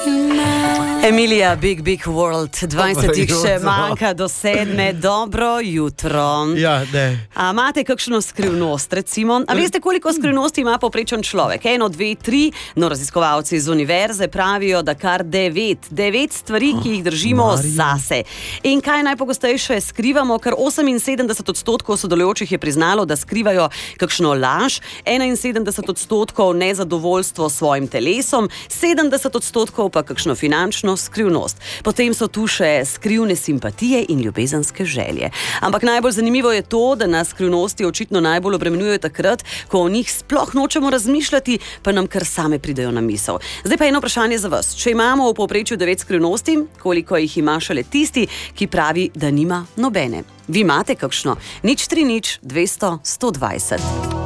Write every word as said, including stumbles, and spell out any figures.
Emilija, Big Big World, dvajsetih še manjka do sedme, dobro jutro. Ja, ne. A imate kakšno skrivnost, recimo? A veste, koliko skrivnosti ima povprečen človek? Eno, dve, tri, no raziskovalci iz univerze pravijo, da kar devet, devet stvari, ki jih držimo Marija. zase. In kaj najpogostejše skrivamo, ker oseminsedemdeset odstotkov sodelujočih je priznalo, da skrivajo kakšno laž, enainsedemdeset odstotkov nezadovoljstvo s svojim telesom, sedemdeset odstotkov pa kakšno finančno skrivnost. Potem so tu še skrivne simpatije in ljubezenske želje. Ampak najbolj zanimivo je to, da nas skrivnosti očitno najbolj obremenjujejo takrat, ko o njih sploh nočemo razmišljati, pa nam kar same pridejo na misel. Zdaj pa eno vprašanje za vas. Če imamo v povprečju devet skrivnosti, koliko jih ima šele tisti, ki pravi, da nima nobene? Vi imate kakšno? Nič tri nič dvesto sto dvajset.